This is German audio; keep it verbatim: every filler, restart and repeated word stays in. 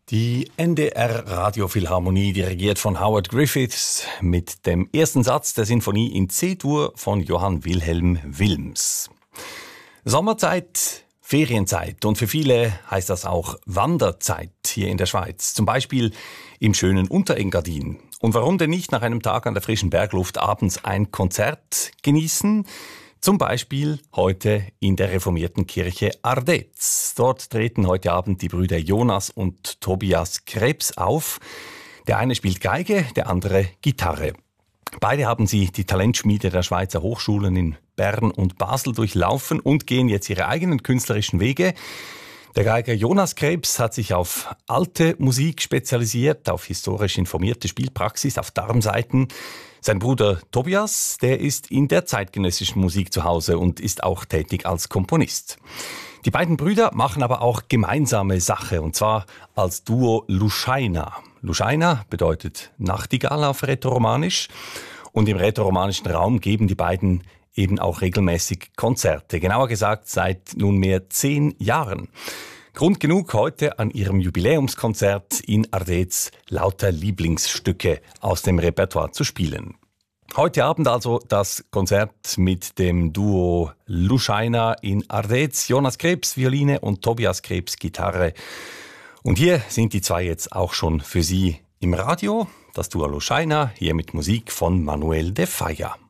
Die N D R Radiophilharmonie, dirigiert von Howard Griffiths, mit dem ersten Satz der Sinfonie in C-Dur von Johann Wilhelm Wilms. Sommerzeit, Ferienzeit und für viele heißt das auch Wanderzeit hier in der Schweiz. Zum Beispiel im schönen Unterengadin. Und warum denn nicht nach einem Tag an der frischen Bergluft abends ein Konzert genießen? Zum Beispiel heute in der reformierten Kirche Ardez. Dort treten heute Abend die Brüder Jonas und Tobias Krebs auf. Der eine spielt Geige, der andere Gitarre. Beide haben sie die Talentschmiede der Schweizer Hochschulen in Bern und Basel durchlaufen und gehen jetzt ihre eigenen künstlerischen Wege. Der Geiger Jonas Krebs hat sich auf alte Musik spezialisiert, auf historisch informierte Spielpraxis, auf Darmsaiten. Sein Bruder Tobias, der ist in der zeitgenössischen Musik zu Hause und ist auch tätig als Komponist. Die beiden Brüder machen aber auch gemeinsame Sache, und zwar als Duo Lushaina. Lushaina bedeutet Nachtigall auf Rätoromanisch, und im rätoromanischen Raum geben die beiden eben auch regelmäßig Konzerte. Genauer gesagt seit nunmehr zehn Jahren. Grund genug, heute an ihrem Jubiläumskonzert in Ardez lauter Lieblingsstücke aus dem Repertoire zu spielen. Heute Abend also das Konzert mit dem Duo Lushaina in Ardez. Jonas Krebs Violine und Tobias Krebs Gitarre. Und hier sind die zwei jetzt auch schon für Sie im Radio. Das Duo Lushaina, hier mit Musik von Manuel de Falla.